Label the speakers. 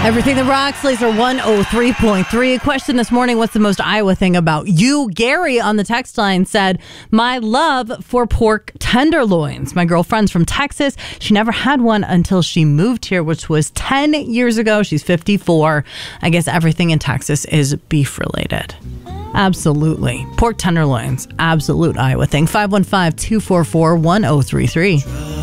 Speaker 1: Everything that rocks, Laser 103.3. Question this morning, what's the most Iowa thing about you? Gary on the text line said, my love for pork tenderloins. My girlfriend's from Texas. She never had one until she moved here, which was 10 years ago. She's 54. I guess everything in Texas is beef related. Absolutely. Pork tenderloins, absolute Iowa thing. 515-244-1033.